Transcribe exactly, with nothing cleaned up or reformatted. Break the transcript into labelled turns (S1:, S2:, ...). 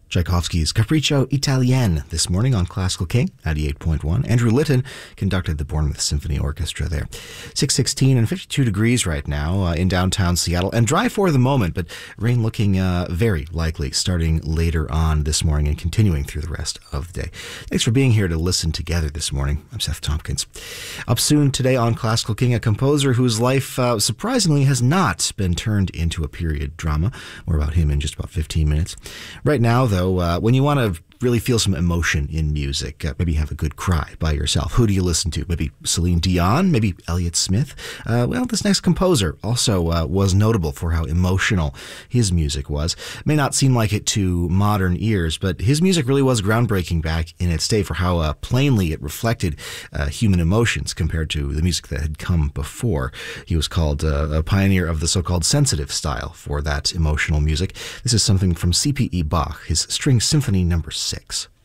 S1: Tchaikovsky's Capriccio Italien this morning on Classical King ninety-eight point one. Andrew Litton conducted the Bournemouth Symphony Orchestra there. six sixteen and fifty-two degrees right now uh, in downtown Seattle, and dry for the moment, but rain looking uh, very likely starting later on this morning and continuing through the rest of the day. Thanks for being here to listen together this morning. I'm Seth Tompkins. Up soon today on Classical King, a composer whose life uh, surprisingly has not been turned into a period drama. More about him in just about fifteen minutes. Right now, though, So uh, when you want to really feel some emotion in music, uh, maybe have a good cry by yourself, who do you listen to? Maybe Celine Dion, maybe Elliott Smith. Uh, well, this next composer also uh, was notable for how emotional his music was. It may not seem like it to modern ears, but his music really was groundbreaking back in its day for how uh, plainly it reflected uh, human emotions compared to the music that had come before. He was called uh, a pioneer of the so-called sensitive style for that emotional music. This is something from C P E Bach, his String Symphony Number Six.